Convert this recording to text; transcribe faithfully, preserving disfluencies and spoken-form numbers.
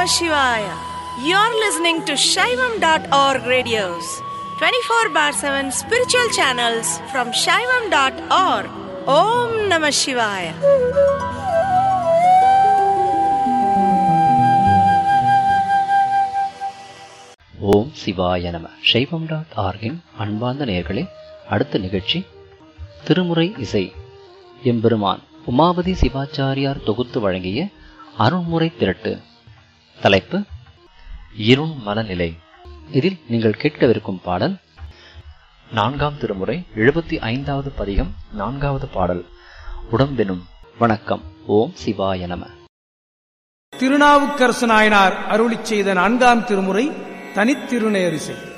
Namah Shivaya. You're listening to Shaivam dot org radios, twenty-four bar seven spiritual channels from Shaivam dot org. Om Namah Shivaya. ஓம் சிவாய நம. Shaivam dot ஆர்கின் அன்பார்ந்த நேயர்களே, அடுத்த நிகழ்ச்சி திருமுறை இசை. எம்பெருமான் உமாபதி சிவாச்சாரியார் தொகுத்து வழங்கிய அருண்முறை திரட்டு. தலைப்பு இருண் மனநிலை. இதில் நீங்கள் கேட்கவிருக்கும் பாடல் நான்காம் திருமுறை எழுபத்தி ஐந்தாவது பதிகம், நான்காவது பாடல். உடம்பெனும். வணக்கம். ஓம் சிவாய நம. திருநாவுக்கரசு நாயனார் அருளிச் செய்த நான்காம் திருமுறை தனித்திருநேரிசை.